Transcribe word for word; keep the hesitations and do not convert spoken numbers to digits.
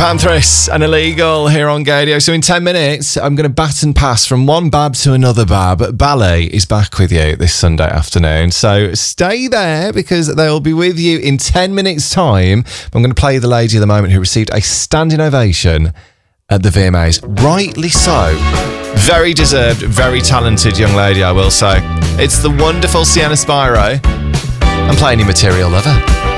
Panthers and Illegal here on Gadio. So in ten minutes, I'm going to bat and pass from one bab to another bab. Ballet is back with you this Sunday afternoon. So stay there because they'll be with you in ten minutes' time. I'm going to play the lady of the moment who received a standing ovation at the V M As. Rightly so. Very deserved, very talented young lady, I will say. It's the wonderful Sienna Spiro. I'm playing you Material Lover.